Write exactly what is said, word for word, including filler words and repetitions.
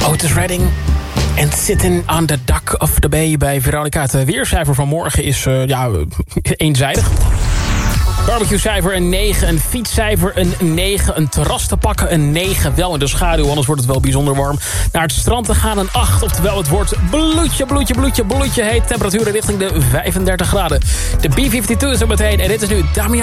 Otis Redding en Sitting on the Dock of the Bay bij Veronica. Het weercijfer van morgen is uh, ja, eenzijdig. Barbecue-cijfer een negen, een fietscijfer een negen, een terras te pakken een negen. Wel in de schaduw, anders wordt het wel bijzonder warm. Naar het strand te gaan een acht, oftewel het wordt bloedje, bloedje, bloedje, bloedje heet. Temperaturen richting de vijfendertig graden. De B tweeënvijftig is er meteen en dit is nu Damian.